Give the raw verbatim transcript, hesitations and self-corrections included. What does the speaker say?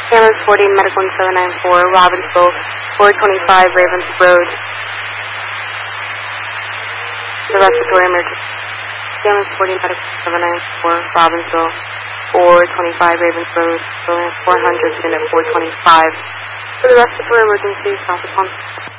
Ambulance forty, Medical in seven nine four, Robbinsville, four twenty-five Ravens Road. The respiratory emergency. Ambulance forty, Medical seven nine four, Robbinsville, four twenty-five Ravens Road, four hundred, unit four twenty-five. For the respiratory emergency, stop the pump.